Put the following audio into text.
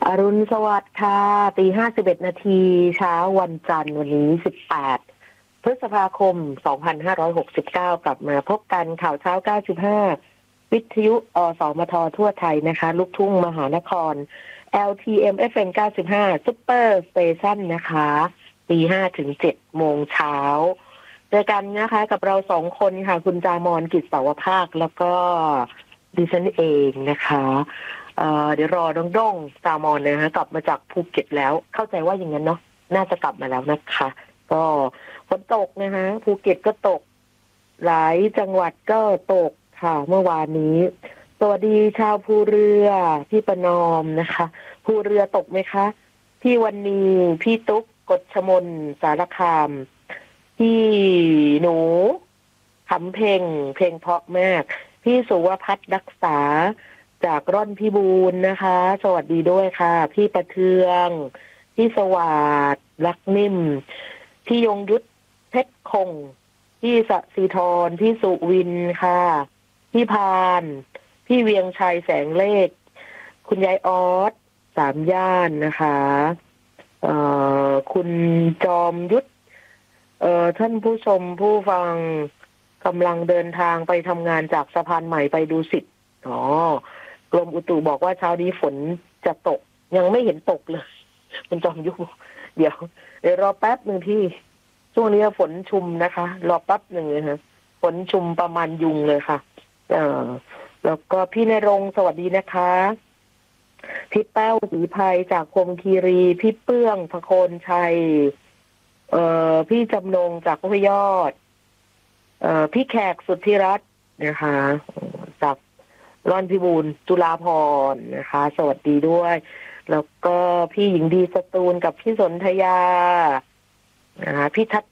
อรุณสวัสดิ์ค่ะตี 5:11 นาทีเช้าวันจันทร์วันนี้18พฤษภาคม2569กลับมาพบกันข่าวเช้า95วิทยุสมททั่วไทยนะคะลูกทุ่งมหานคร LTM FM 95ซุปเปอร์สเตชันนะคะตี5ถึง7โมงเช้าเจอกันนะคะกับเราสองคนค่ะคุณจามรกิจเสาวภาคแล้วก็ดิฉันเองนะคะเดี๋ยวรอน้องด้งซามอนนะคะกลับมาจากภูเก็ตแล้วเข้าใจว่าอย่างนั้นเนาะน่าจะกลับมาแล้วนะคะก็ฝนตกนะคะภูเก็ตก็ตกหลายจังหวัดก็ตกค่ะเมื่อวานนี้สวัสดีชาวภูเรือพี่ประนอมนะคะภูเรือตกไหมคะพี่วันนีพี่ตุ๊กกฎชมนสารคามพี่หนูขำเพลงเพราะมากพี่สุวพัฒน์รักษาจากร่อนพิบูลนะคะสวัสดีด้วยค่ะพี่ประเทืองพี่สวัสดิ์รักนิ่มพี่ยงยุทธเพชรคงพี่สศิธรพี่สุวินค่ะพี่พานพี่เวียงชัยแสงเลขคุณยายออสสามย่านนะคะคุณจอมยุทธท่านผู้ชมผู้ฟังกำลังเดินทางไปทำงานจากสะพานใหม่ไปดูสิทธิ์กรมอุตุบอกว่าเช้านี้ฝนจะตกยังไม่เห็นตกเลยคุณจอมยุทธเดี๋ยวรอแป๊บหนึ่งที่ช่วงนี้ฝนชุมนะคะรอแป๊บหนึ่งเลยค่ะฝนชุมประมาณยุงเลยค่ะแล้วก็พี่ณรงค์สวัสดีนะคะพี่แป้วศรีภัยจากคมคีรีพี่เปื้องพโคนชัยพี่จำนงจากห้วยยอดพี่แขกสุทธิรัตน์นะคะจากร่อนพิบูลจุฬาภรณ์นะคะสวัสดีด้วยแล้วก็พี่หญิงดีสตูลกับพี่สนธยาพี่ทัศ